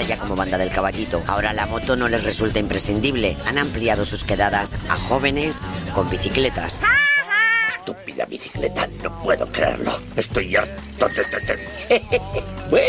ya como Banda del Caballito. Ahora la moto no les resulta imprescindible. Han ampliado sus quedadas a jóvenes con bicicletas. Estúpida bicicleta, no puedo creerlo. Estoy harto de...